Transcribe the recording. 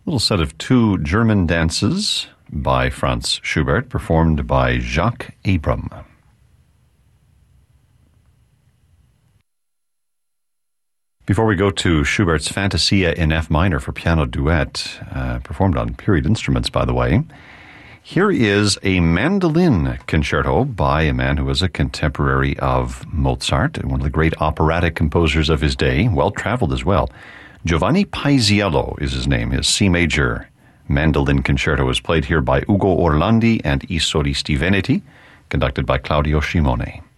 Little set of two German dances by Franz Schubert, performed by Jacques Abram. Before we go to Schubert's Fantasia in F minor for piano duet, performed on period instruments, by the way, here is a mandolin concerto by a man who was a contemporary of Mozart, one of the great operatic composers of his day, well-traveled as well. Giovanni Paisiello is his name. His C major mandolin concerto is played here by Ugo Orlandi and I Solisti Veneti, conducted by Claudio Scimone.